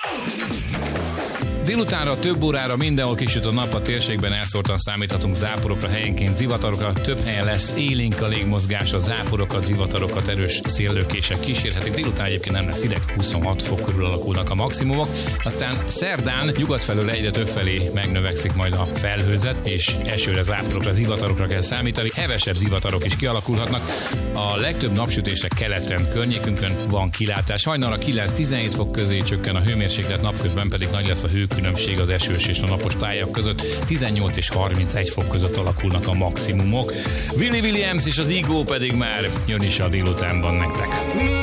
Délutánra több órára mindenhol kisüt a nap, a térségben elszórtan számíthatunk záporokra, helyenként zivatarokra, több helyen lesz élénk a légmozgás, a záporokat, zivatarokat erős széllökések kísérhetik. Délután egyébként nem lesz hideg, 26 fok körül alakulnak a maximumok. Aztán szerdán nyugat felől egyre több felé megnövekszik majd a felhőzet, és esőre, záporokra, zivatarokra kell számítani. Hevesebb zivatarok is kialakulhatnak. A legtöbb napsütésre keleten, környékünkön van kilátás. Hajnalra 9-17 fok közé csökken a hőmérséklet, napközben pedig nagy lesz a hőkülönbség az esős és a napos tájak között. 18 és 31 fok között alakulnak a maximumok. Willie Williams és az Ego pedig már jön is a délutánban nektek.